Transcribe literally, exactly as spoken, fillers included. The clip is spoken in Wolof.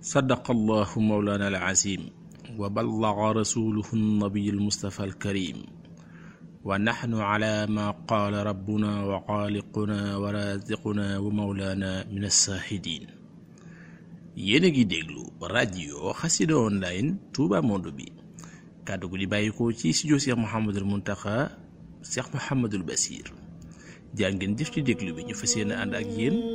sadaqallahu mawlana al-azim wa ballaga rasuluhu an-nabiy al-mustafa al-karim wa nahnu ala ma qaala rabbuna wa xaaliquna wa raziquna wa mawlana min as-sahidin. yéen a ngi déglu rajo Xassida online Touba Monde bi kàddu gu di bàyyikoo ci studio Cheikh Mouhamadul Mountakha Cheikh Mouhamadul Bassir jaa ngeen jëf ci déglu bi ñu fas yéene ànd ak yéen